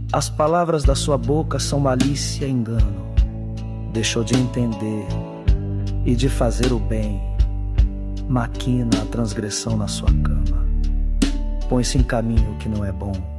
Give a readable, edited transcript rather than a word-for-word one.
As palavras da sua boca são malícia e engano. Deixou de entender e de fazer o bem, maquina a transgressão na sua cama. Põe-se em caminho que não é bom.